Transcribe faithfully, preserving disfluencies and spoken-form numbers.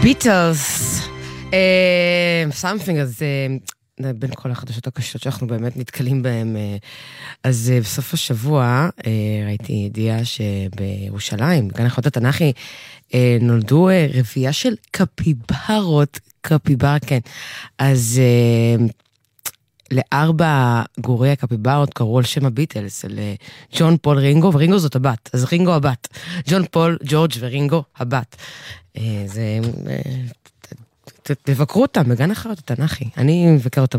ביטלס, סאמפינג, אז בין כל החדשות הקשות שאנחנו באמת נתקלים בהם, אז בסוף השבוע ראיתי ידיעה שבירושלים, בגן החיות התנ"כי, נולדו רבייה של קפיברות, קפיבר, כן, אז לארבע גורי הקפיברות קראו על שם הביטלס, על ג'ון, פול, רינגו, ורינגו זאת הבת, אז רינגו הבת, ג'ון, פול, ג'ורג' ורינגו הבת. זה, תבקרו אותם בגן החיות התנ"כי, אני מבקר אותם